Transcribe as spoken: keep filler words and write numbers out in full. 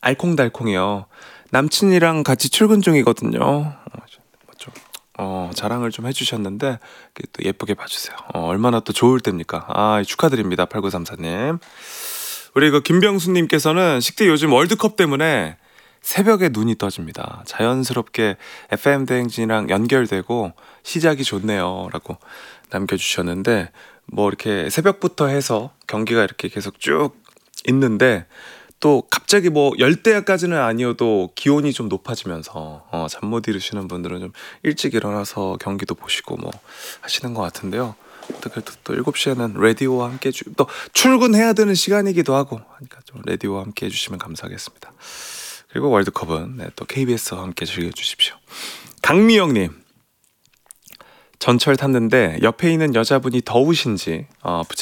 알콩달콩이요. 남친이랑 같이 출근 중이거든요. 어, 좀, 어, 자랑을 좀 해주셨는데 또 예쁘게 봐주세요. 어, 얼마나 또 좋을 때입니까? 아, 축하드립니다. 팔구삼사님. 우리 그 김병수님께서는 식디 요즘 월드컵 때문에 새벽에 눈이 떠집니다. 자연스럽게 에프엠 대행진이랑 연결되고 시작이 좋네요. 라고 남겨주셨는데, 뭐 이렇게 새벽부터 해서 경기가 이렇게 계속 쭉 있는데, 또 갑자기 뭐 열대야까지는 아니어도 기온이 좀 높아지면서 어, 잠 못 이루시는 분들은 좀 일찍 일어나서 경기도 보시고 뭐 하시는 것 같은데요. 또 그래도 또 일곱 시에는 라디오와 함께 해주, 또 출근해야 되는 시간이기도 하고 하니까 좀 라디오와 함께 해주시면 감사하겠습니다. 그리고 월드컵은 네, 또 케이비에스와 함께 즐겨주십시오. 강미영님, 전철 탔는데 옆에 있는 여자분이 더우신지 어,